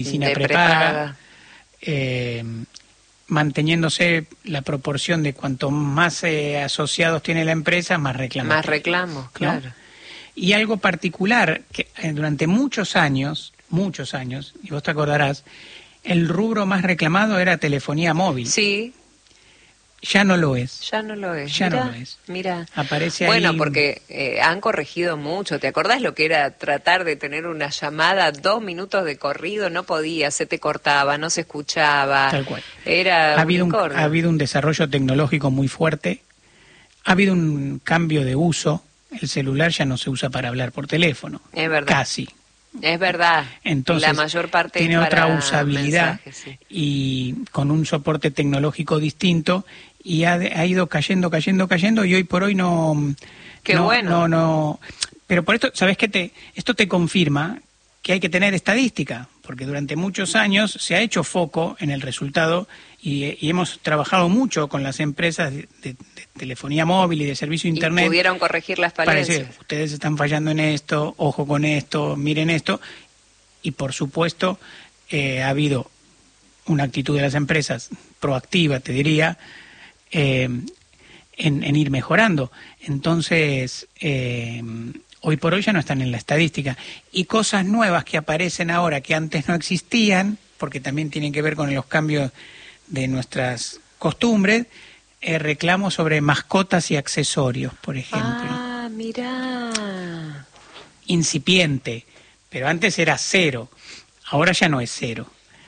medicina prepaga, manteniéndose la proporción de cuanto más asociados tiene la empresa, más reclamos. Más reclamos, claro. ¿No? Y algo particular, que durante muchos años, y vos te acordarás, el rubro más reclamado era telefonía móvil. Sí. Ya no lo es. Ya no lo es. Ya no lo es. Mira. Aparece bueno, ahí... porque han corregido mucho. ¿Te acordás lo que era tratar de tener una llamada 2 minutos de corrido? No podía, se te cortaba, no se escuchaba. Tal cual. Era ha habido un desarrollo tecnológico muy fuerte. Ha habido un cambio de uso. El celular ya no se usa para hablar por teléfono. Es verdad. Casi. Es verdad. Entonces, la mayor parte tiene es otra para usabilidad mensajes, sí. Y con un soporte tecnológico distinto, y ha ido cayendo, y hoy por hoy no... Qué bueno. No. Pero por esto, ¿sabes qué? Esto te confirma que hay que tener estadística, porque durante muchos años se ha hecho foco en el resultado y hemos trabajado mucho con las empresas de telefonía móvil y de servicio de Internet. Y pudieron corregir las falencias. Para decir, ustedes están fallando en esto, ojo con esto, miren esto. Y por supuesto ha habido una actitud de las empresas proactiva, te diría, en ir mejorando. Entonces, hoy por hoy ya no están en la estadística. Y cosas nuevas que aparecen ahora que antes no existían, porque también tienen que ver con los cambios de nuestras costumbres, reclamos sobre mascotas y accesorios, por ejemplo. Ah, mirá. Incipiente, pero antes era 0, ahora ya no es 0.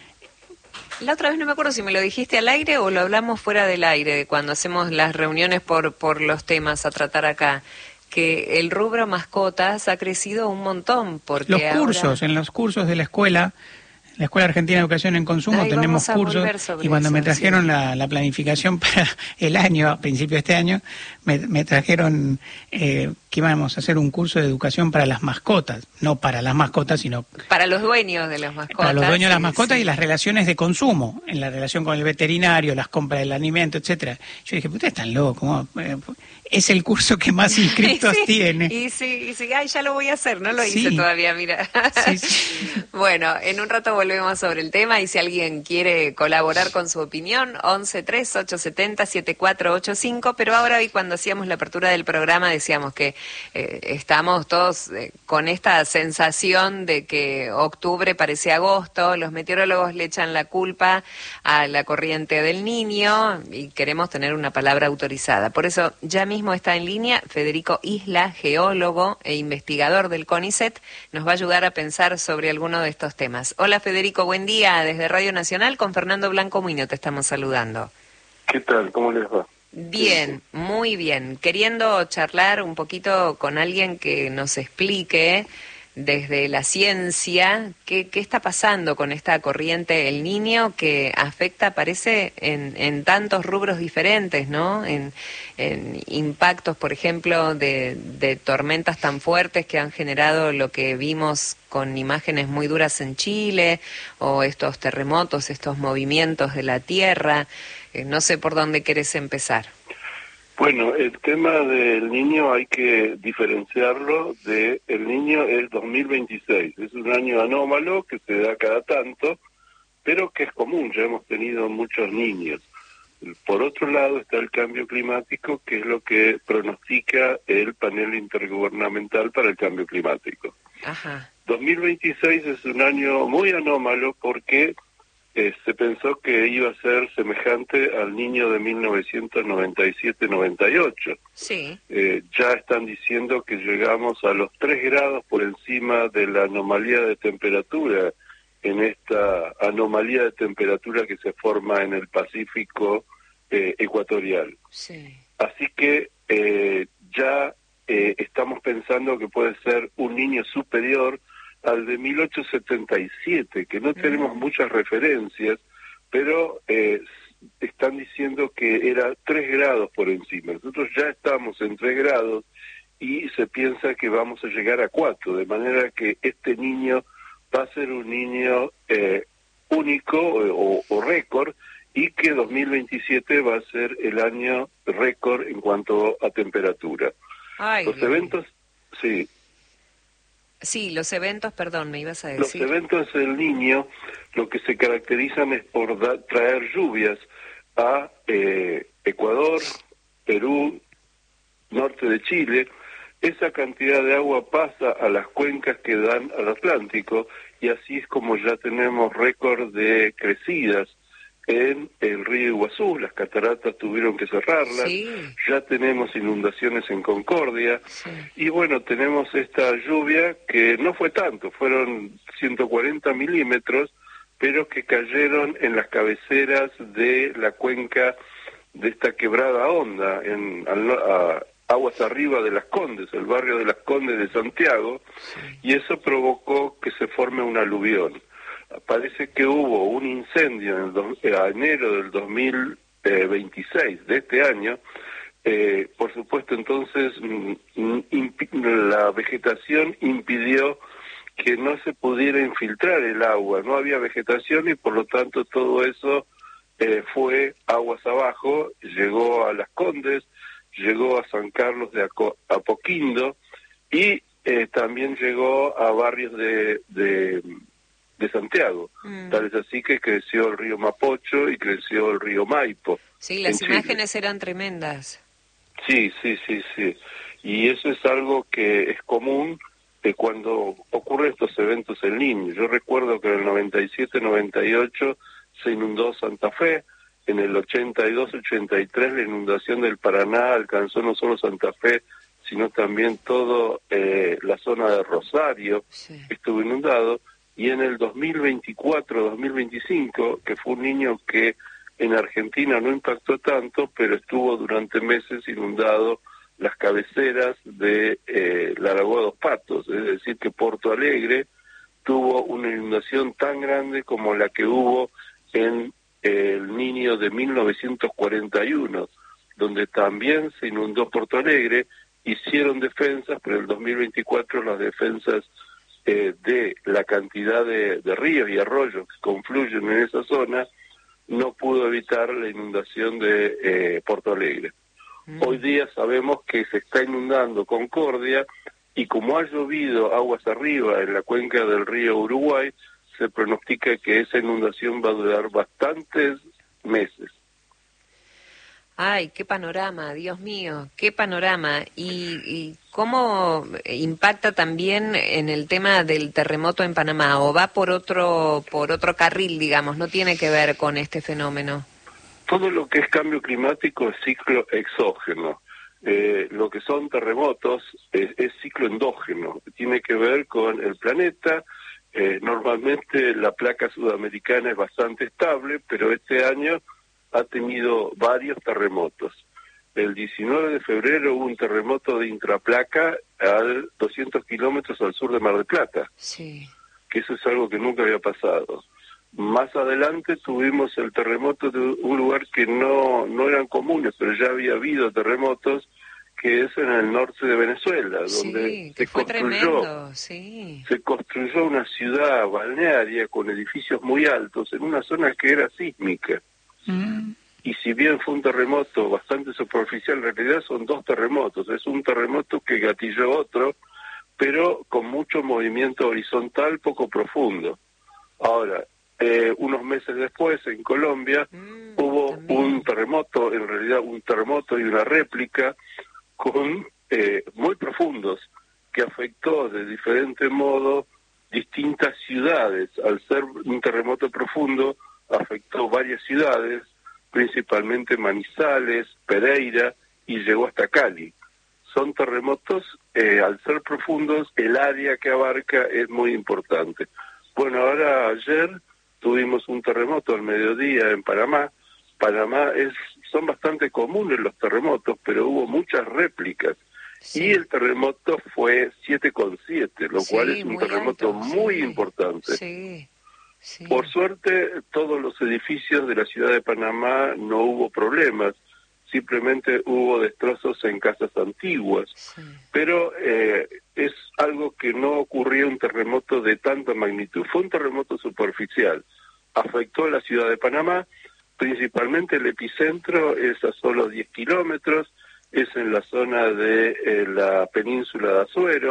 La otra vez no me acuerdo si me lo dijiste al aire o lo hablamos fuera del aire, cuando hacemos las reuniones por los temas a tratar acá, que el rubro mascotas ha crecido un montón. Porque los cursos, ahora... en los cursos de la Escuela Argentina de Educación en Consumo, Ahí tenemos cursos, y cuando me trajeron la planificación para el año, a principio de este año, me trajeron que íbamos a hacer un curso de educación para las mascotas, no para las mascotas, sino... Para los dueños de las mascotas. Para los dueños de las mascotas, sí. Y las relaciones de consumo, en la relación con el veterinario, las compras del alimento, etcétera. Yo dije, ustedes están locos, ¿cómo? Es el curso que más inscriptos tiene. Y sí, ay, ya lo voy a hacer, no lo hice todavía, mira. Sí. Bueno, en un rato volvemos sobre el tema, y si alguien quiere colaborar con su opinión, 11-3-870-7485, pero ahora hoy, cuando hacíamos la apertura del programa, decíamos que estamos todos con esta sensación de que octubre parece agosto, los meteorólogos le echan la culpa a la corriente del Niño y queremos tener una palabra autorizada. Por eso ya mismo está en línea Federico Isla, geólogo e investigador del CONICET, nos va a ayudar a pensar sobre alguno de estos temas. Hola Federico, buen día, desde Radio Nacional con Fernando Blanco Muñoz te estamos saludando. ¿Qué tal? ¿Cómo les va? Bien, muy bien. Queriendo charlar un poquito con alguien que nos explique desde la ciencia qué está pasando con esta corriente El Niño que afecta, parece, en tantos rubros diferentes, ¿no? En impactos, por ejemplo, de tormentas tan fuertes que han generado lo que vimos con imágenes muy duras en Chile, o estos terremotos, estos movimientos de la tierra. No sé por dónde querés empezar. Bueno, el tema del Niño hay que diferenciarlo de el Niño es 2026. Es un año anómalo que se da cada tanto, pero que es común, ya hemos tenido muchos niños. Por otro lado está el cambio climático, que es lo que pronostica el panel intergubernamental para el cambio climático. Ajá. 2026 es un año muy anómalo porque se pensó que iba a ser semejante al Niño de 1997-98. Sí. Ya están diciendo que llegamos a los 3 grados por encima de la anomalía de temperatura, en esta anomalía de temperatura que se forma en el Pacífico ecuatorial. Sí. Así que ya estamos pensando que puede ser un Niño superior al de 1877, que no tenemos muchas referencias, pero están diciendo que era 3 grados por encima. Nosotros ya estamos en 3 grados y se piensa que vamos a llegar a 4, de manera que este niño va a ser un niño único o récord, y que 2027 va a ser el año récord en cuanto a temperatura. Ay, Los eventos, sí. Sí, los eventos, perdón, me ibas a Los decir. eventos del Niño lo que se caracterizan es por traer lluvias a Ecuador, Perú, norte de Chile. Esa cantidad de agua pasa a las cuencas que dan al Atlántico y así es como ya tenemos récord de crecidas en el río Iguazú. Las cataratas tuvieron que cerrarlas, Sí, ya tenemos inundaciones en Concordia sí. y bueno, tenemos esta lluvia que no fue tanto, fueron 140 milímetros, pero que cayeron en las cabeceras de la cuenca de esta quebrada Honda, aguas arriba de Las Condes, el barrio de Las Condes de Santiago, y eso provocó que se forme un aluvión. Parece que hubo un incendio en enero del 2026 de este año. Por supuesto, entonces la vegetación impidió que no se pudiera infiltrar el agua, no había vegetación y por lo tanto todo eso fue aguas abajo, llegó a Las Condes, llegó a San Carlos de Apoquindo y también llegó a barrios de Santiago. Tal es así que creció el río Mapocho y creció el río Maipo. Sí, En las Chile. imágenes eran tremendas. Sí, sí, sí, sí. Y eso es algo que es común cuando ocurren estos eventos en Niño. Yo recuerdo que en el 97-98 se inundó Santa Fe, en el 82-83 la inundación del Paraná alcanzó no solo Santa Fe, sino también toda la zona de Rosario, Sí. estuvo inundado, y en el 2024-2025, que fue un Niño que en Argentina no impactó tanto, pero estuvo durante meses inundado las cabeceras de la Lagoa Dos Patos, es decir, que Porto Alegre tuvo una inundación tan grande como la que hubo en el Niño de 1941, donde también se inundó Porto Alegre, hicieron defensas, pero en el 2024 las defensas de la cantidad de ríos y arroyos que confluyen en esa zona no pudo evitar la inundación de Porto Alegre. Hoy día sabemos que se está inundando Concordia y como ha llovido aguas arriba en la cuenca del río Uruguay, se pronostica que esa inundación va a durar bastantes meses. Ay, qué panorama, Dios mío, qué panorama. Y cómo impacta también en el tema del terremoto en Panamá? ¿O va por otro carril, digamos, no tiene que ver con este fenómeno? Todo lo que es cambio climático es ciclo exógeno. Lo que son terremotos es ciclo endógeno, tiene que ver con el planeta. Normalmente la placa sudamericana es bastante estable, pero este año ha tenido varios terremotos. El 19 de febrero hubo un terremoto de intraplaca a 200 kilómetros al sur de Mar del Plata, Sí. que eso es algo que nunca había pasado. Más adelante tuvimos el terremoto de un lugar que no eran comunes, pero ya había habido terremotos, que es en el norte de Venezuela, donde Sí, que fue tremendo, sí. se construyó una ciudad balnearia con edificios muy altos en una zona que era sísmica. Y si bien fue un terremoto bastante superficial, en realidad son dos terremotos. Es un terremoto que gatilló otro, pero con mucho movimiento horizontal, poco profundo. Ahora, unos meses después, en Colombia, hubo También. un terremoto, en realidad un terremoto y una réplica con muy profundos, que afectó de diferente modo distintas ciudades. Al ser un terremoto profundo, afectó varias ciudades, principalmente Manizales, Pereira, y llegó hasta Cali. Son terremotos, al ser profundos, el área que abarca es muy importante. Bueno, ahora ayer tuvimos un terremoto al mediodía en Panamá. Panamá son bastante comunes los terremotos, pero hubo muchas réplicas. Sí. Y el terremoto fue 7,7, lo cual es un muy terremoto alto, muy sí. importante. Sí, sí. Por suerte, todos los edificios de la ciudad de Panamá no hubo problemas, simplemente hubo destrozos en casas antiguas. Sí. Pero es algo que no ocurrió un terremoto de tanta magnitud. Fue un terremoto superficial. Afectó a la ciudad de Panamá, principalmente el epicentro es a solo 10 kilómetros, es en la zona de la península de Azuero,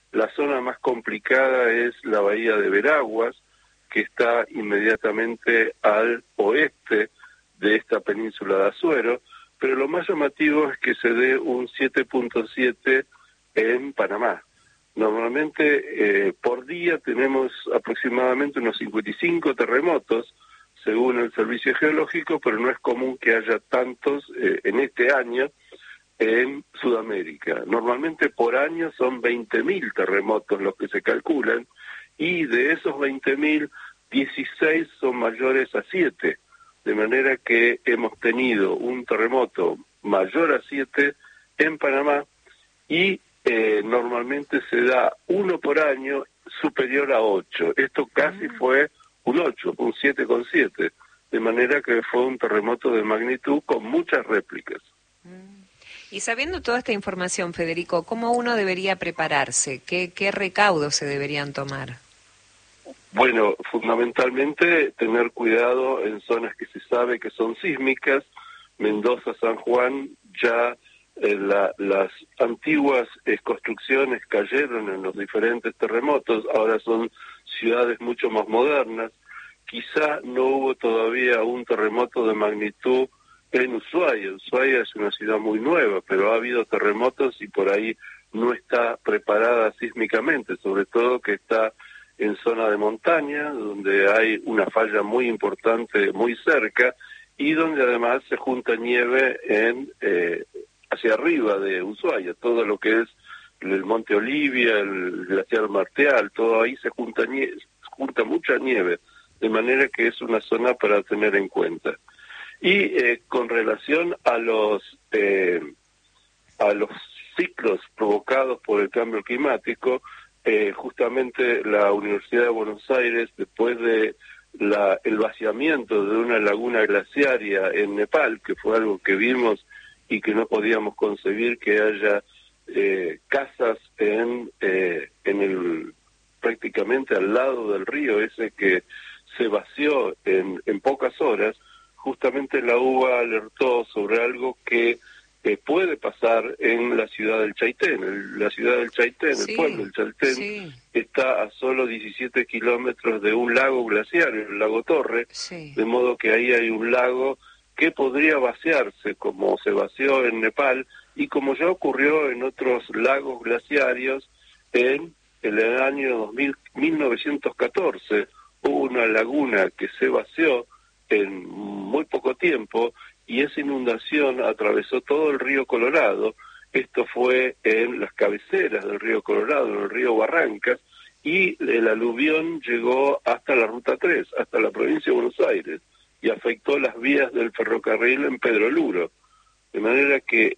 La zona más complicada es la bahía de Veraguas, que está inmediatamente al oeste de esta península de Azuero, pero lo más llamativo es que se dé un 7.7 en Panamá. Normalmente por día tenemos aproximadamente unos 55 terremotos, según el Servicio Geológico, pero no es común que haya tantos en este año en Sudamérica. Normalmente por año son 20.000 terremotos los que se calculan, y de esos 20.000, 16 son mayores a 7, de manera que hemos tenido un terremoto mayor a 7 en Panamá, y normalmente se da uno por año superior a 8. Esto casi fue un 8, un 7,7, de manera que fue un terremoto de magnitud con muchas réplicas. Y sabiendo toda esta información, Federico, ¿cómo uno debería prepararse? ¿Qué recaudos se deberían tomar? Bueno, fundamentalmente tener cuidado en zonas que se sabe que son sísmicas. Mendoza, San Juan, ya las antiguas construcciones cayeron en los diferentes terremotos, ahora son ciudades mucho más modernas. Quizá no hubo todavía un terremoto de magnitud en Ushuaia. Ushuaia es una ciudad muy nueva, pero ha habido terremotos y por ahí no está preparada sísmicamente, sobre todo que está en zona de montaña, donde hay una falla muy importante muy cerca, y donde además se junta nieve hacia arriba de Ushuaia, todo lo que es el Monte Olivia, el glaciar Marteal, todo ahí se junta mucha nieve, de manera que es una zona para tener en cuenta. Y con relación a los ciclos provocados por el cambio climático, justamente la Universidad de Buenos Aires, después de el vaciamiento de una laguna glaciaria en Nepal, que fue algo que vimos y que no podíamos concebir, que haya casas prácticamente al lado del río ese que se vació en pocas horas. Justamente la UBA alertó sobre algo que puede pasar en la ciudad del Chaitén. La ciudad del Chaitén, Sí, el pueblo del Chaitén, sí. está a solo 17 kilómetros de un lago glaciar, el lago Torre, Sí. de modo que ahí hay un lago que podría vaciarse, como se vació en Nepal y como ya ocurrió en otros lagos glaciarios en el año 1914. Hubo una laguna que se vació en muy poco tiempo y esa inundación atravesó todo el río Colorado. Esto fue en las cabeceras del río Colorado, en el río Barrancas, y el aluvión llegó hasta la Ruta 3, hasta la provincia de Buenos Aires, y afectó las vías del ferrocarril en Pedro Luro. De manera que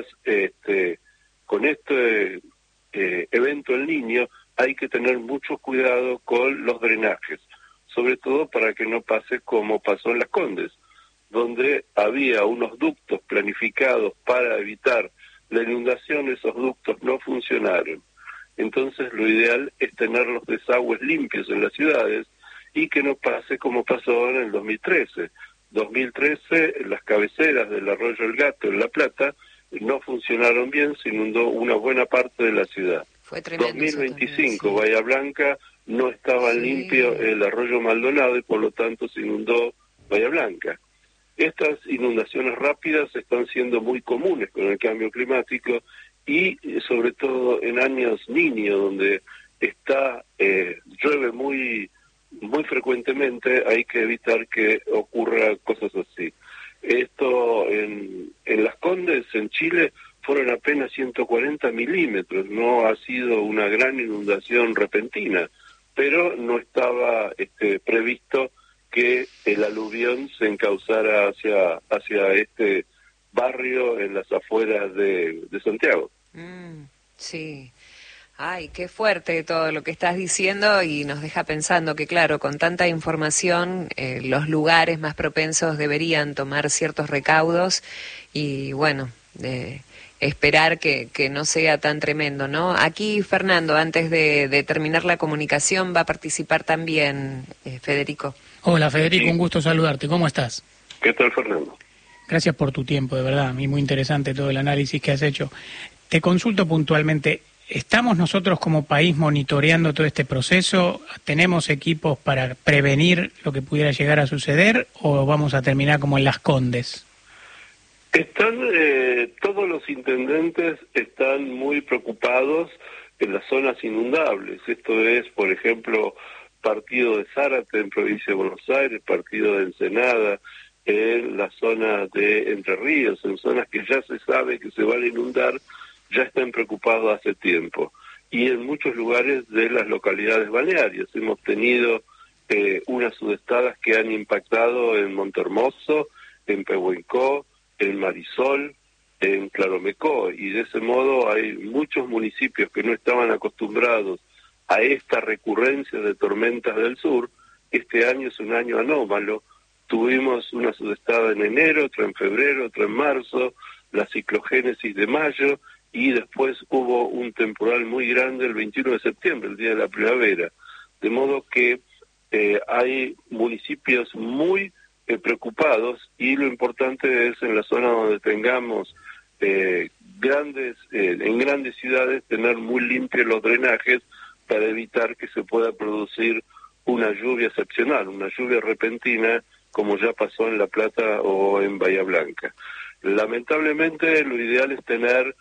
con este evento El Niño hay que tener mucho cuidado con los drenajes, sobre todo para que no pase como pasó en Las Condes, donde había unos ductos planificados para evitar la inundación. Esos ductos no funcionaron. Entonces lo ideal es tener los desagües limpios en las ciudades y que no pase como pasó en el 2013. 2013, las cabeceras del arroyo El Gato en La Plata no funcionaron bien, se inundó una buena parte de la ciudad. Fue tremendo. 2025, también, sí. Bahía Blanca, no estaba limpio el arroyo Maldonado y por lo tanto se inundó Bahía Blanca. Estas inundaciones rápidas están siendo muy comunes con el cambio climático y sobre todo en años Niño, donde llueve muy frecuentemente, hay que evitar que ocurra cosas así. Esto en Las Condes, en Chile, fueron apenas 140 milímetros, no ha sido una gran inundación repentina, pero no estaba previsto que el aluvión se encauzara hacia este barrio en las afueras de Santiago. Sí. Ay, qué fuerte todo lo que estás diciendo y nos deja pensando que, claro, con tanta información, los lugares más propensos deberían tomar ciertos recaudos y, bueno, esperar que no sea tan tremendo, ¿no? Aquí, Fernando, antes de terminar la comunicación, va a participar también Federico. Hola, Federico, Sí. un gusto saludarte. ¿Cómo estás? ¿Qué tal, Fernando? Gracias por tu tiempo, de verdad. A mí muy interesante todo el análisis que has hecho. Te consulto puntualmente. ¿Estamos nosotros como país monitoreando todo este proceso? ¿Tenemos equipos para prevenir lo que pudiera llegar a suceder o vamos a terminar como en Las Condes? Todos los intendentes están muy preocupados en las zonas inundables. Esto es, por ejemplo, partido de Zárate en provincia de Buenos Aires, partido de Ensenada, en la zona de Entre Ríos, en zonas que ya se sabe que se van a inundar, ya están preocupados hace tiempo. Y en muchos lugares de las localidades balnearias hemos tenido unas sudestadas que han impactado en Montehermoso, en Pehuenco, en Marisol, en Claromecó, y de ese modo hay muchos municipios que no estaban acostumbrados a esta recurrencia de tormentas del sur. Este año es un año anómalo. Tuvimos una sudestada en enero, otra en febrero, otra en marzo, la ciclogénesis de mayo, y después hubo un temporal muy grande el 21 de septiembre, el día de la primavera. De modo que hay municipios muy preocupados, y lo importante es en la zona donde tengamos en grandes ciudades tener muy limpios los drenajes para evitar que se pueda producir una lluvia excepcional, una lluvia repentina, como ya pasó en La Plata o en Bahía Blanca. Lamentablemente lo ideal es tener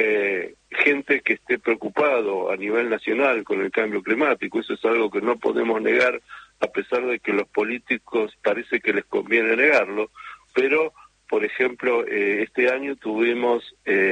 gente que esté preocupado a nivel nacional con el cambio climático. Eso es algo que no podemos negar, a pesar de que los políticos parece que les conviene negarlo, pero, por ejemplo, este año tuvimos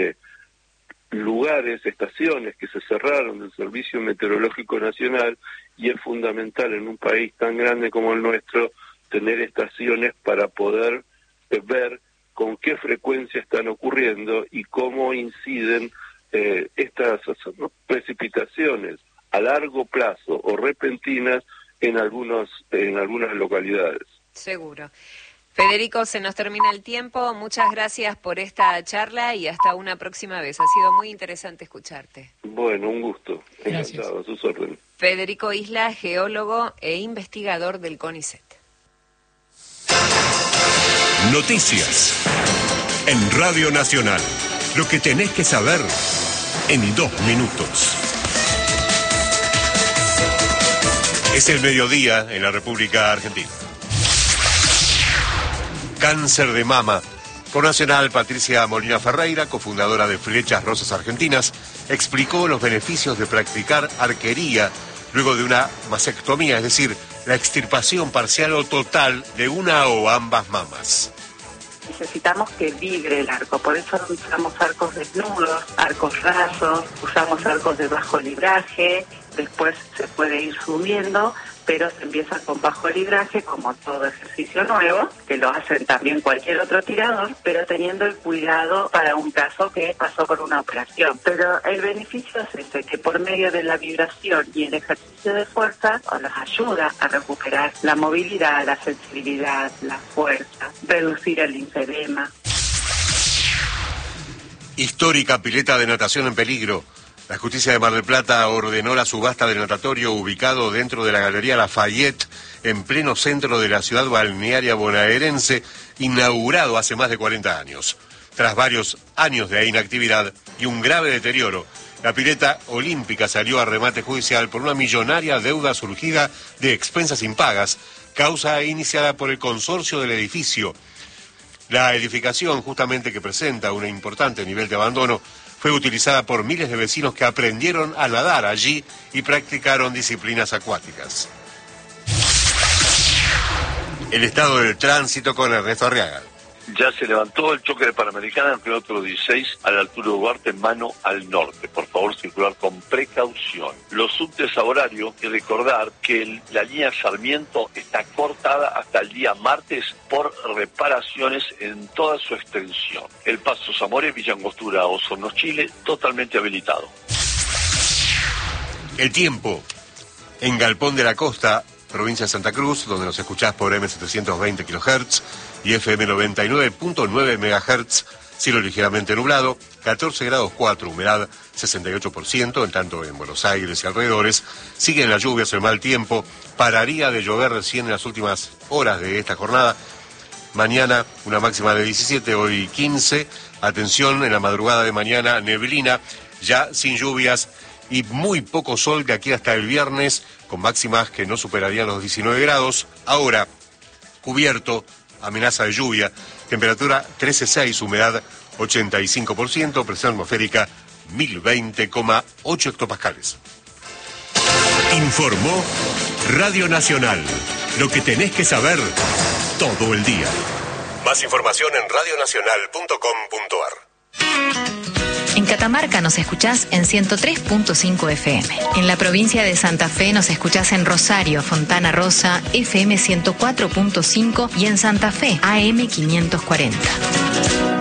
lugares, estaciones que se cerraron del Servicio Meteorológico Nacional, y es fundamental en un país tan grande como el nuestro tener estaciones para poder ver con qué frecuencia están ocurriendo y cómo inciden estas precipitaciones a largo plazo o repentinas en algunas localidades. Seguro. Federico, se nos termina el tiempo. Muchas gracias por esta charla y hasta una próxima vez. Ha sido muy interesante escucharte. Bueno, un gusto. Gracias. Encantado, a sus órdenes. Federico Isla, geólogo e investigador del CONICET. Noticias en Radio Nacional. Lo que tenés que saber en 2 minutos. Es el mediodía en la República Argentina. Cáncer de mama. Por Nacional, Patricia Molina Ferreira, cofundadora de Flechas Rosas Argentinas, explicó los beneficios de practicar arquería luego de una mastectomía, es decir, la extirpación parcial o total de una o ambas mamas. Necesitamos que vibre el arco, por eso usamos arcos desnudos, arcos rasos, usamos arcos de bajo libraje, después se puede ir subiendo, pero se empieza con bajo libraje, como todo ejercicio nuevo, que lo hacen también cualquier otro tirador, pero teniendo el cuidado para un caso que pasó por una operación. Pero el beneficio es ese, que por medio de la vibración y el ejercicio de fuerza nos ayuda a recuperar la movilidad, la sensibilidad, la fuerza, reducir el linfedema. Histórica pileta de natación en peligro. La justicia de Mar del Plata ordenó la subasta del natatorio ubicado dentro de la Galería Lafayette, en pleno centro de la ciudad balnearia bonaerense, inaugurado hace más de 40 años. Tras varios años de inactividad y un grave deterioro, la pileta olímpica salió a remate judicial por una millonaria deuda surgida de expensas impagas, causa iniciada por el consorcio del edificio. La edificación, justamente que presenta un importante nivel de abandono, fue utilizada por miles de vecinos que aprendieron a nadar allí y practicaron disciplinas acuáticas. El estado del tránsito con Ernesto Arriaga. Ya se levantó el choque de Panamericana en kilómetro 16 a la altura de Duarte, mano al norte. Por favor, circular con precaución. Los subtes a horario, y recordar que la línea Sarmiento está cortada hasta el día martes por reparaciones en toda su extensión. El paso Zamora, Villa Angostura, Osorno, Chile, totalmente habilitado. El tiempo. En Galpón de la Costa, provincia de Santa Cruz, donde nos escuchás por M720 kHz y FM 99.9 MHz, cielo ligeramente nublado, 14 grados 4, humedad 68%, en tanto en Buenos Aires y alrededores siguen las lluvias, el mal tiempo, pararía de llover recién en las últimas horas de esta jornada. Mañana una máxima de 17, hoy 15, atención, en la madrugada de mañana neblina, ya sin lluvias y muy poco sol de aquí hasta el viernes, con máximas que no superarían los 19 grados. Ahora, cubierto, amenaza de lluvia, temperatura 13,6, humedad 85%, presión atmosférica 1020,8 hectopascales. Informó Radio Nacional. Lo que tenés que saber todo el día. Más información en radionacional.com.ar. En Catamarca nos escuchás en 103.5 FM. En la provincia de Santa Fe nos escuchás en Rosario, Fontana Rosa, FM 104.5 y en Santa Fe, AM 540.